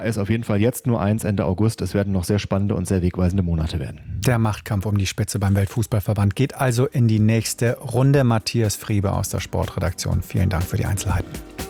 ist auf jeden Fall jetzt nur eins, Ende August. Es werden noch sehr spannende und sehr wegweisende Monate werden. Der Machtkampf um die Spitze beim Weltfußballverband geht also in die nächste Runde. Matthias Friebe aus der Sportredaktion. Vielen Dank für die Einzelheiten.